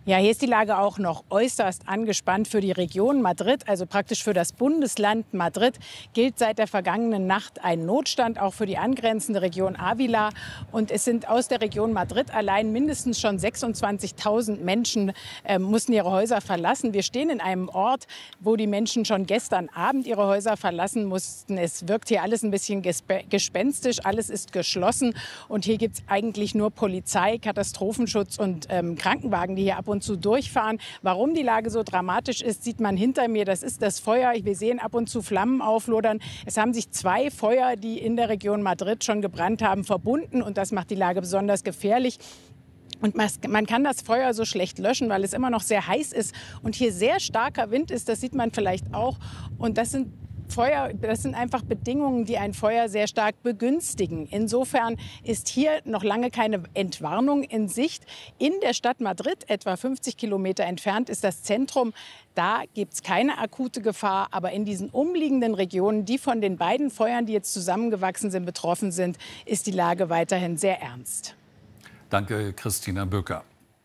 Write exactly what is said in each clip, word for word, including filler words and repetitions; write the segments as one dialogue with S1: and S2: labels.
S1: Ja, hier ist die Lage auch noch äußerst angespannt für die Region Madrid, also praktisch für das Bundesland Madrid, gilt seit der vergangenen Nacht ein Notstand, auch für die angrenzende Region Ávila. Und es sind aus der Region Madrid allein mindestens schon sechsundzwanzigtausend Menschen äh, mussten ihre Häuser verlassen. Wir stehen in einem Ort, wo die Menschen schon gestern Abend ihre Häuser verlassen mussten. Es wirkt hier alles ein bisschen gespenstisch, alles ist geschlossen. Und hier gibt es eigentlich nur Polizei, Katastrophenschutz und ähm, Krankenwagen, die hier ab und zu durchfahren. Warum die Lage so dramatisch ist, sieht man hinter mir. Das ist das Feuer. Wir sehen ab und zu Flammen auflodern. Es haben sich zwei Feuer, die in der Region Madrid schon gebrannt haben, verbunden. Und das macht die Lage besonders gefährlich. Und man kann das Feuer so schlecht löschen, weil es immer noch sehr heiß ist und hier sehr starker Wind ist. Das sieht man vielleicht auch. Und das sind Feuer, das sind einfach Bedingungen, die ein Feuer sehr stark begünstigen. Insofern ist hier noch lange keine Entwarnung in Sicht. In der Stadt Madrid, etwa fünfzig Kilometer entfernt, ist das Zentrum. Da gibt es keine akute Gefahr. Aber in diesen umliegenden Regionen, die von den beiden Feuern, die jetzt zusammengewachsen sind, betroffen sind, ist die Lage weiterhin sehr ernst.
S2: Danke, Christina Böker.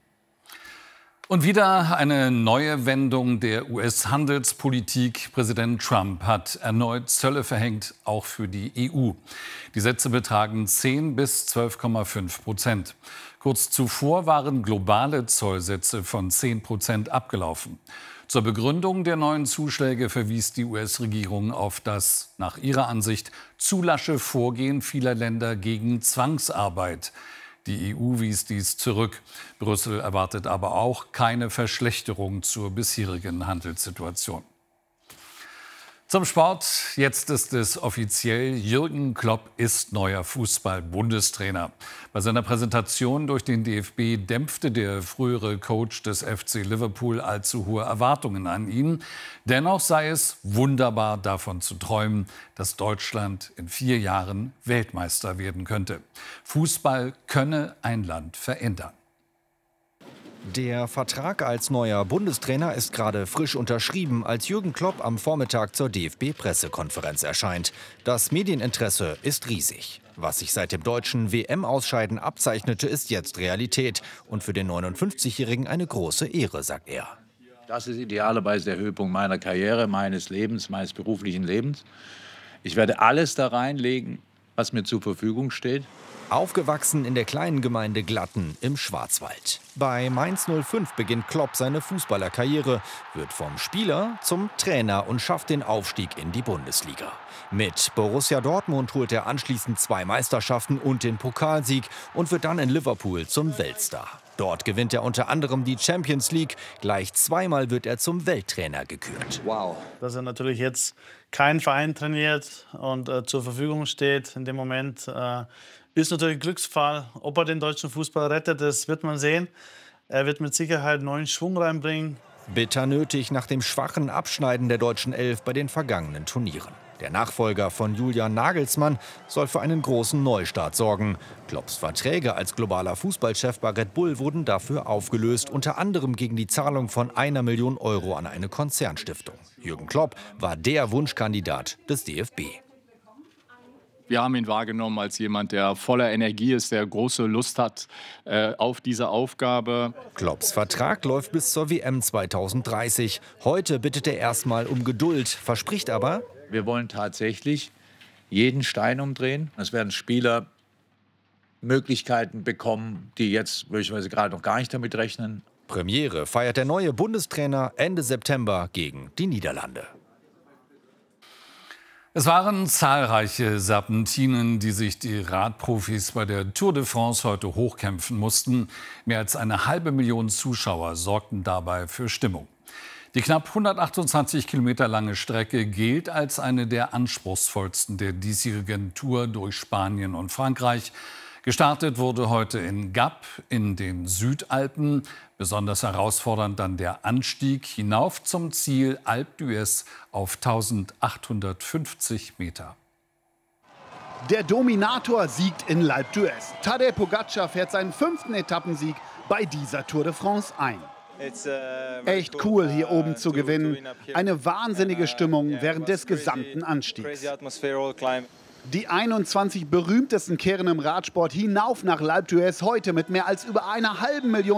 S2: Und wieder eine neue Wendung der U S-Handelspolitik. Präsident Trump hat erneut Zölle verhängt, auch für die E U. Die Sätze betragen zehn bis zwölf Komma fünf Prozent. Kurz zuvor waren globale Zollsätze von zehn Prozent abgelaufen. Zur Begründung der neuen Zuschläge verwies die U S-Regierung auf das, nach ihrer Ansicht, zu lasche Vorgehen vieler Länder gegen Zwangsarbeit. Die E U wies dies zurück. Brüssel erwartet aber auch keine Verschlechterung zur bisherigen Handelssituation. Zum Sport. Jetzt ist es offiziell. Jürgen Klopp ist neuer Fußball-Bundestrainer. Bei seiner Präsentation durch den D F B dämpfte der frühere Coach des F C Liverpool allzu hohe Erwartungen an ihn. Dennoch sei es wunderbar, davon zu träumen, dass Deutschland in vier Jahren Weltmeister werden könnte. Fußball könne ein Land verändern.
S3: Der Vertrag als neuer Bundestrainer ist gerade frisch unterschrieben, als Jürgen Klopp am Vormittag zur D F B-Pressekonferenz erscheint. Das Medieninteresse ist riesig. Was sich seit dem deutschen W M-Ausscheiden abzeichnete, ist jetzt Realität. Und für den neunundfünfzigjährigen eine große Ehre, sagt er.
S4: Das ist idealerweise der Höhepunkt meiner Karriere, meines Lebens, meines beruflichen Lebens. Ich werde alles da reinlegen, was mir zur Verfügung steht.
S3: Aufgewachsen in der kleinen Gemeinde Glatten im Schwarzwald. Bei Mainz null fünf beginnt Klopp seine Fußballerkarriere, wird vom Spieler zum Trainer und schafft den Aufstieg in die Bundesliga. Mit Borussia Dortmund holt er anschließend zwei Meisterschaften und den Pokalsieg und wird dann in Liverpool zum Weltstar. Dort gewinnt er unter anderem die Champions League. Gleich zweimal wird er zum Welttrainer gekürt.
S5: Wow. Dass er natürlich jetzt keinen Verein trainiert und äh, zur Verfügung steht in dem Moment, äh, ist natürlich ein Glücksfall. Ob er den deutschen Fußball rettet, das wird man sehen. Er wird mit Sicherheit neuen Schwung reinbringen.
S3: Bitter nötig nach dem schwachen Abschneiden der deutschen Elf bei den vergangenen Turnieren. Der Nachfolger von Julian Nagelsmann soll für einen großen Neustart sorgen. Klopps Verträge als globaler Fußballchef bei Red Bull wurden dafür aufgelöst, unter anderem gegen die Zahlung von einer Million Euro an eine Konzernstiftung. Jürgen Klopp war der Wunschkandidat des D F B.
S6: Wir haben ihn wahrgenommen als jemand, der voller Energie ist, der große Lust hat äh, auf diese Aufgabe.
S3: Klopps Vertrag läuft bis zur W M zweitausenddreißig. Heute bittet er erstmal um Geduld, verspricht aber:
S4: Wir wollen tatsächlich jeden Stein umdrehen. Es werden Spieler Möglichkeiten bekommen, die jetzt möglicherweise gerade noch gar nicht damit rechnen.
S3: Premiere feiert der neue Bundestrainer Ende September gegen die Niederlande.
S2: Es waren zahlreiche Serpentinen, die sich die Radprofis bei der Tour de France heute hochkämpfen mussten. Mehr als eine halbe Million Zuschauer sorgten dabei für Stimmung. Die knapp hundertachtundzwanzig Kilometer lange Strecke gilt als eine der anspruchsvollsten der diesjährigen Tour durch Spanien und Frankreich. Gestartet wurde heute in Gap in den Südalpen. Besonders herausfordernd dann der Anstieg hinauf zum Ziel Alpe d'Huez auf eintausendachthundertfünfzig Meter.
S7: Der Dominator siegt in Alpe d'Huez. Tadej Pogacar fährt seinen fünften Etappensieg bei dieser Tour de France ein. Echt cool, hier oben zu gewinnen. Eine wahnsinnige Stimmung während des gesamten Anstiegs. Die einundzwanzig berühmtesten kehren im Radsport hinauf nach Alpe d'Huez heute mit mehr als über einer halben Million